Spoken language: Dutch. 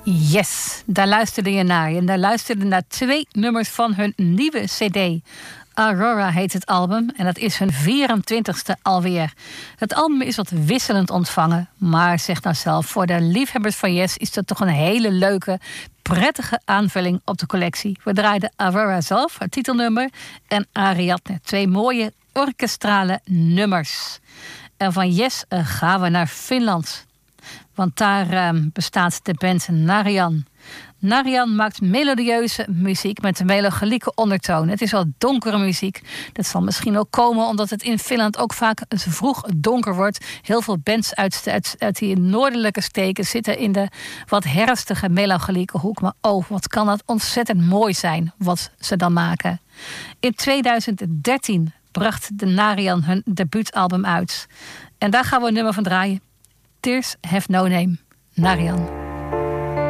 Yes, daar luisterde je naar. En daar luisterde naar 2 nummers van hun nieuwe cd. Aurora heet het album en dat is hun 24ste alweer. Het album is wat wisselend ontvangen, maar zeg nou zelf, voor de liefhebbers van Yes is dat toch een hele leuke, prettige aanvulling op de collectie. We draaiden Aurora zelf, haar titelnummer, en Ariadne, 2 mooie orkestrale nummers. En van Yes gaan we naar Finland. Want daar bestaat de band Narayan. Narayan maakt melodieuze muziek met een melancholieke ondertoon. Het is wel donkere muziek. Dat zal misschien ook komen omdat het in Finland ook vaak vroeg donker wordt. Heel veel bands uit die noordelijke steken zitten in de wat herfstige melancholieke hoek. Maar wat kan dat ontzettend mooi zijn wat ze dan maken. In 2013 bracht de Narayan hun debuutalbum uit. En daar gaan we een nummer van draaien. Tears Have No Name. Narayan.